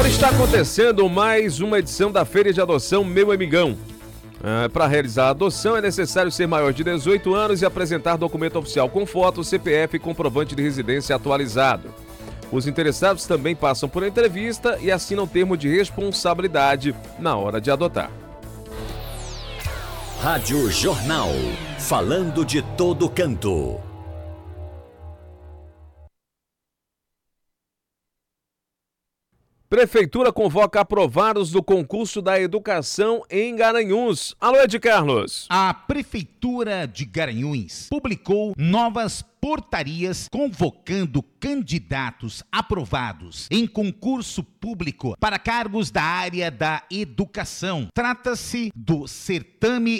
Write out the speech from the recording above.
Agora está acontecendo mais uma edição da Feira de Adoção Meu Amigão. Para realizar a adoção é necessário ser maior de 18 anos e apresentar documento oficial com foto, CPF e comprovante de residência atualizado. Os interessados também passam por entrevista e assinam termo de responsabilidade na hora de adotar. Rádio Jornal, falando de todo canto. Prefeitura convoca aprovados do concurso da educação em Garanhuns. Alô, Ed Carlos. A Prefeitura de Garanhuns publicou novas portarias convocando candidatos aprovados em concurso público para cargos da área da educação. Trata-se do certame